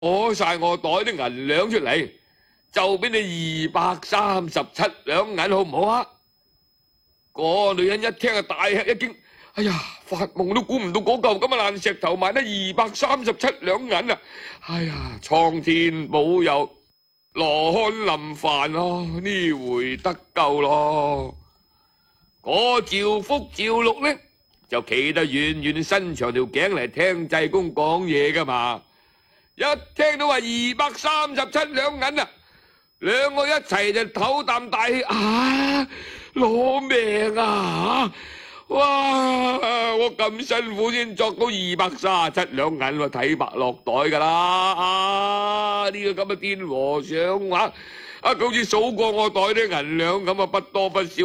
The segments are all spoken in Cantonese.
攞晒我袋啲銀兩出嚟，就俾你237兩銀，好唔好啊？個女人一聽啊，大吃一驚，哎呀，發夢都估唔到嗰嚿咁嘅爛石頭賣得237兩銀啊！哎呀，蒼天保佑，羅漢臨凡咯，呢回得救咯。嗰趙福趙六呢，就企得遠遠伸長條頸嚟聽濟公講嘢噶嘛。一聽到話237兩銀啊，兩個一齊就唞啖大氣啊！攞命啊！哇！我咁辛苦先作到237兩銀，睇白落袋噶啦！啊！呢個咁嘅癲和尚話佢好似數過我袋啲銀兩咁啊，不多不少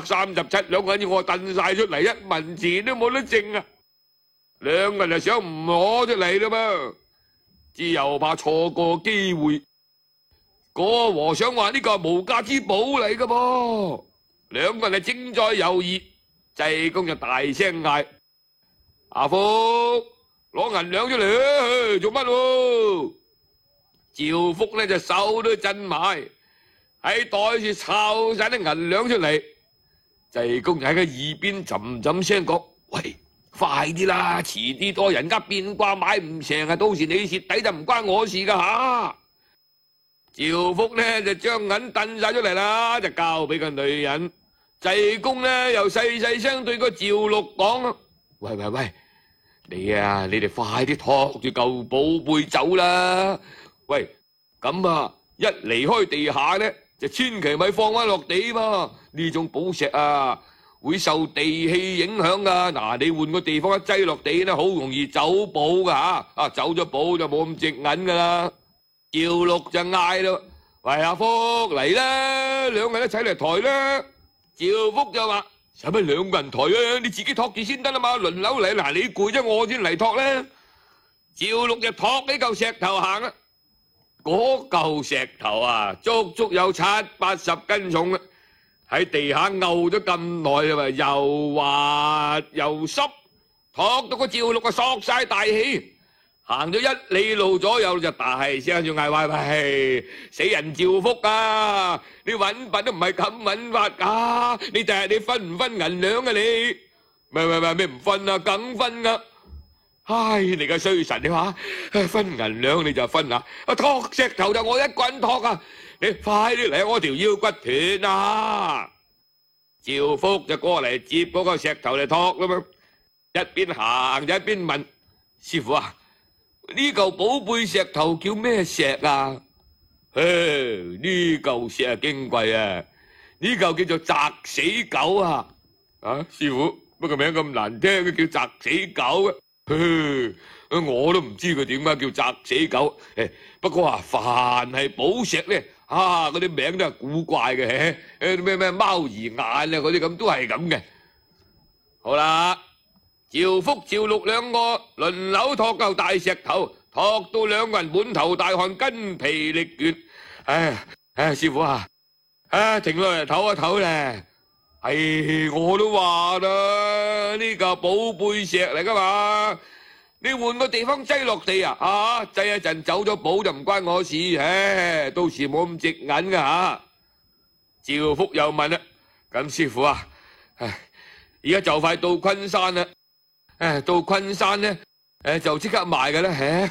237兩銀，要我掟晒出嚟，1文錢都冇得剩啊！兩銀就想唔攞出嚟啦嘛，只又怕錯過機會。個和尚話呢個係無價之寶嚟噶噃，兩個人係正在猶豫，濟公就大聲嗌：阿福，攞銀兩出嚟，做乜？趙福呢就手都震埋，喺袋處抄晒啲銀兩出嚟。濟公就喺佢耳邊沉沉聲講：喂，快啲啦，遲啲多人家變卦買唔成啊，到時你蝕底就唔關我事噶吓。趙福呢就將銀掟晒出嚟啦，就交俾個女人。濟公呢又細細聲對個趙六講：喂，你哋快啲托住嚿寶貝走啦！喂，咁啊，一離開地下呢，就千祈咪放翻落地嘛。呢種寶石啊，會受地氣影響噶。嗱，你換個地方一擠落地呢，好容易走寶噶吓。啊，走咗寶就冇咁值銀噶啦。趙六就嗌咯：喂，阿福嚟啦，兩個人一齊嚟抬啦！趙福就話：使乜兩個人抬啊？你自己托住先得啦嘛，輪流嚟。嗱，你攰啫，我先嚟托咧。趙六就托起嚿石頭行啦。嗰嚿石頭啊，足足有70-80斤重啦，喺地下漚咗咁耐啊，又滑又濕，托到個趙六啊索晒大氣。行咗1里路左右就大聲就嗌：喂，死人趙福啊！你揾笨都唔係咁揾法噶，你第日你分唔分銀兩啊你？咩唔分啊？梗分噶！唉，你個衰神，你話分銀兩你就分啊？托石頭就我一個人托啊！你快啲嚟，我條腰骨斷啊！趙福就過嚟接嗰個石頭嚟托啦嘛，一邊行就一邊問師傅啊：呢嚿寶貝石頭叫咩石啊？呢嚿石啊矜貴啊，呢嚿叫做砸死狗啊！啊，師傅，乜個名咁難聽，叫砸死狗啊？我都唔知佢點解叫砸死狗。不過啊，凡係寶石咧，嗰啲名都係古怪嘅，咩貓兒眼啊嗰啲咁都係咁嘅。好啦。趙福趙六兩個輪流托嚿大石頭，托到兩個人滿頭大汗，筋疲力倦。師傅啊，停落嚟唞一唞咧。我都話啦，呢個寶貝石嚟噶嘛，你換個地方擠落地啊，擠一陣走咗寶就唔關我事，到時冇咁值銀噶吓。趙福又問啦：咁師傅啊，而家就快到昆山啦。到昆山呢，就即刻賣嘅啦。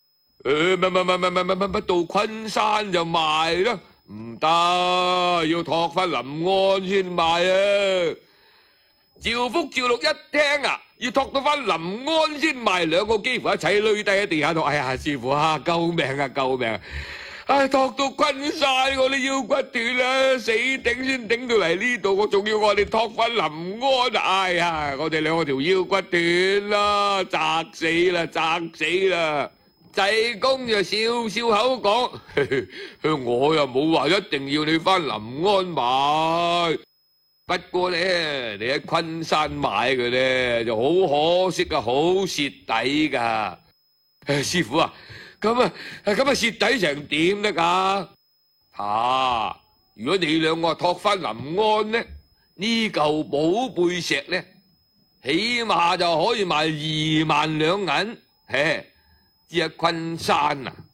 乜到昆山就賣啦？唔得，要托翻臨安先賣啊！趙福趙六一聽啊，要托到翻臨安先賣，兩個幾乎一齊累低喺地下度。哎呀，師傅啊，救命啊，救命啊！托到昆山，我啲腰骨斷啦，死頂先頂到嚟呢度，我仲要我哋托翻臨安。哎呀，我哋兩個條腰骨斷啦，砸死啦，砸死啦！濟公就笑笑口講：我又冇話一定要你翻臨安買，不過咧，你喺昆山買嘅咧就好可惜啊，好蝕底噶。師傅啊！咁啊蝕底成點得噶？如果你兩個托翻臨安呢，呢嚿寶貝石呢，起碼就可以賣2萬兩銀。只係昆山啊，